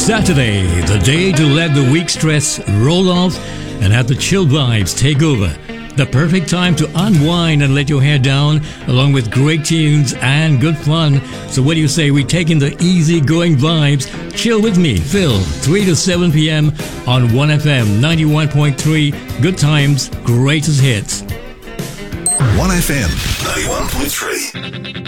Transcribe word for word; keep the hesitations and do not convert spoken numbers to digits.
Saturday, the day to let the week stress roll off and have the chill vibes take over. The perfect time to unwind and let your hair down, along with great tunes and good fun. So what do you say we take in the easy-going vibes? Chill with me, Phil, three to seven p.m. on one F M ninety-one point three. Good times, greatest hits. one F M ninety-one point three.